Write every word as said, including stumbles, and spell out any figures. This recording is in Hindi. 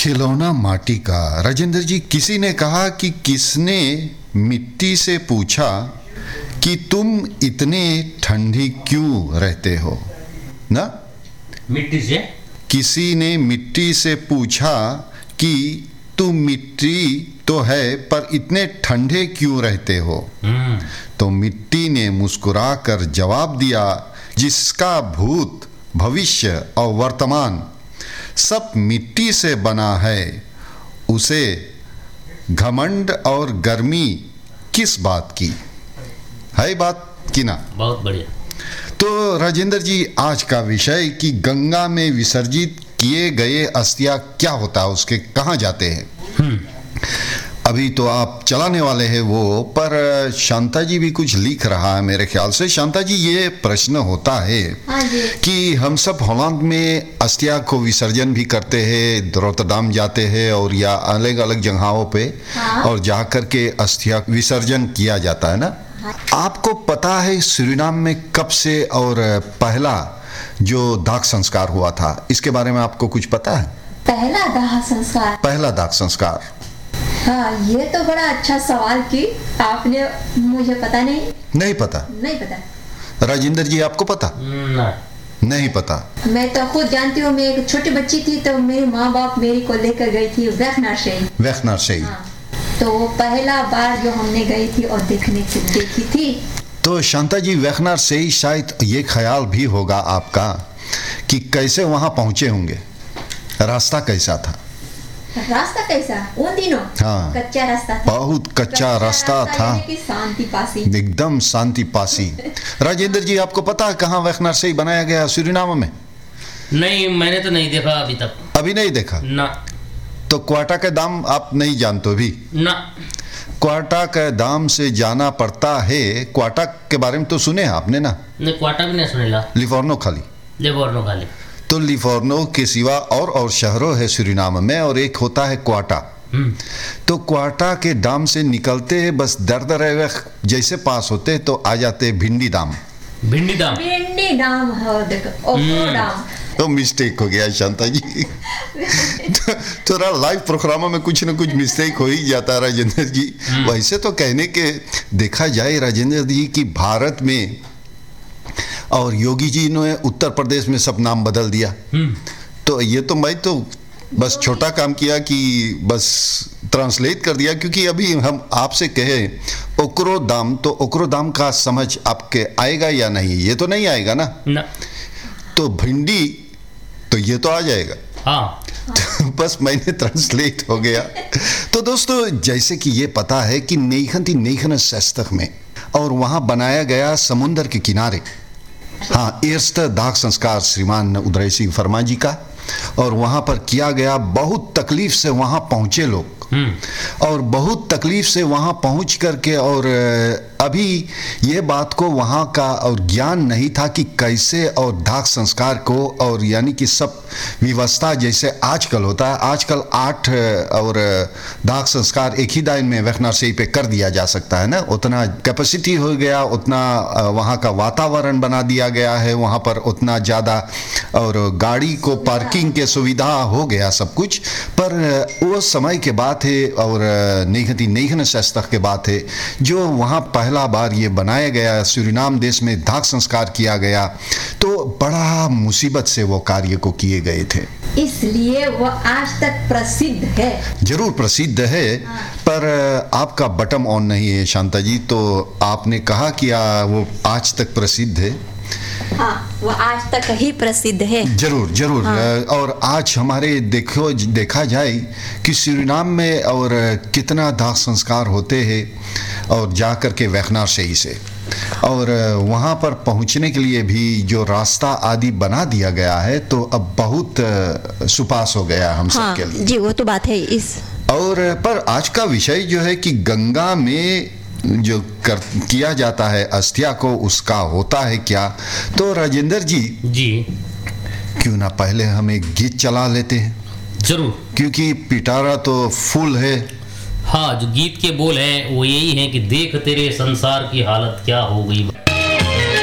खिलौना माटी का। राजेंद्र जी, किसी ने कहा कि किसने मिट्टी से पूछा कि तुम इतने ठंडी क्यों रहते हो ना? मिट्टी से किसी ने मिट्टी से पूछा कि तुम मिट्टी तो है पर इतने ठंडे क्यों रहते हो? तो मिट्टी ने मुस्कुराकर जवाब दिया, जिसका भूत, भविष्य और वर्तमान सब मिट्टी से बना है, उसे घमंड और गर्मी किस बात की? है बात की ना? बहुत बढ़िया। तो राजेंद्र जी, आज का विषय कि गंगा में विसर्जित किए गए अस्थियां क्या होता है, उसके कहाँ जाते हैं। अभी तो आप चलाने वाले हैं वो, पर शांता जी भी कुछ लिख रहा है मेरे ख्याल से। शांता जी, ये प्रश्न होता है कि हम सब हॉलैंड में अस्थिया को विसर्जन भी करते हैं, रोटरडम जाते हैं और या अलग अलग जगहों पे, हाँ? और जाकर के अस्थिया विसर्जन किया जाता है ना। हाँ? आपको पता है सूरीनाम में कब से और पहला जो दाह संस्कार हुआ था, इसके बारे में आपको कुछ पता है? पहला दाह संस्कार पहला दाह संस्कार हाँ, ये तो बड़ा अच्छा सवाल की आपने। मुझे पता नहीं नहीं पता नहीं पता। राजेंद्र जी, आपको पता? नहीं नहीं पता। मैं तो खुद जानती हूँ, मैं एक छोटी बच्ची थी तो मेरे माँ बाप मेरी को लेकर गई थी वेखनारशेई। वेखनारशेई हाँ, तो पहला बार जो हमने गई थी और देखने देखी थी। तो शांता जी, वेखनारशेई शायद ये ख्याल भी होगा आपका कि कैसे वहां पहुंचे होंगे, रास्ता कैसा था? रास्ता कैसा उन दिनों? हाँ, कच्चा रास्ता था, बहुत कच्चा, कच्चा रास्ता, रास्ता था, शांति पासी, एकदम शांति पासी। राजेंद्र जी, आपको पता है कहाँ वेखनारशेई बनाया गया सूरीनाम में? नहीं, मैंने तो नहीं देखा अभी तक। अभी नहीं देखा ना। तो क्वाटा के दाम आप नहीं जानते भी ना? क्वाटा के दाम से जाना पड़ता है। क्वाटा के बारे में तो सुने आपने ना? नहीं, क्वाटा भी नहीं सुनेला। लिफोर्नो खाली लिफोर्नो खाली तो लिफोर्नो के सिवा और और शहरों है सूरीनाम में, और एक होता है क्वाटा। तो क्वाटा के दाम से निकलते हैं, बस दर दर जैसे पास होते तो आ जाते भिंडी दाम। भिंडी दाम भिंडी दाम हो, देखो ओको दाम। तो मिस्टेक हो गया शांता जी। थोड़ा तो लाइव प्रोग्रामों में कुछ न कुछ मिस्टेक हो ही जाता है राजेंद्र जी। वैसे तो कहने के देखा जाए राजेंद्र जी कि भारत में और योगी जी ने उत्तर प्रदेश में सब नाम बदल दिया। तो ये तो मैं तो बस छोटा काम किया कि बस ट्रांसलेट कर दिया, क्योंकि अभी हम आपसे कहें ओकरो दाम, तो ओकरो दाम का समझ आपके आएगा या नहीं? ये तो नहीं आएगा ना, ना। तो भिंडी तो ये तो आ जाएगा। हाँ। तो बस मैंने ट्रांसलेट हो गया। तो दोस्तों, जैसे कि ये पता है कि नेखन थी नेखन सस्तक में, और वहाँ बनाया गया समुंदर के किनारे, हाँ, eerste दाह संस्कार श्रीमान उदय सिंह फरमा जी का, और वहाँ पर किया गया। बहुत तकलीफ से वहाँ पहुँचे लोग, और बहुत तकलीफ से वहाँ पहुँच करके, और अभी ये बात को वहाँ का और ज्ञान नहीं था कि कैसे और दाह संस्कार को, और यानी कि सब व्यवस्था जैसे आजकल होता है, आजकल आठ और दाह संस्कार एक ही दिन में वेखनारशेई पे कर दिया जा सकता है ना। उतना कैपेसिटी हो गया, उतना वहाँ का वातावरण बना दिया गया है वहाँ पर, उतना ज़्यादा, और गाड़ी को पार्किंग के सुविधा हो गया सब कुछ। पर वो समय के बात है, और नेखती नेखन सस्तक के बात है, जो वहाँ पहला बार ये बनाया गया, सूरीनाम देश में दाह संस्कार किया गया। तो बड़ा मुसीबत से वो कार्य को किए गए थे, इसलिए वो आज तक प्रसिद्ध है। जरूर प्रसिद्ध है। हाँ। पर आपका बटम ऑन नहीं है शांता जी, तो आपने कहा कि आ, वो आज तक प्रसिद्ध है। हाँ, वो आज तक ही प्रसिद्ध है। जरूर जरूर। हाँ। और आज हमारे देखो देखा जाए कि सूरीनाम में और कितना दाह संस्कार होते हैं, और जाकर के वेखनारशेई से, और वहाँ पर पहुँचने के लिए भी जो रास्ता आदि बना दिया गया है, तो अब बहुत सुपास हो गया हम हाँ, सब के लिए। जी, वो तो बात है इस। और पर आज का विषय जो है कि गंगा में जो कर किया जाता है अस्थिया को, उसका होता है क्या? तो राजेंद्र जी जी क्यों ना पहले हम एक गीत चला लेते हैं? जरूर, क्योंकि पिटारा तो फुल है। हाँ, जो गीत के बोल हैं वो यही हैं कि देख तेरे संसार की हालत क्या हो गई।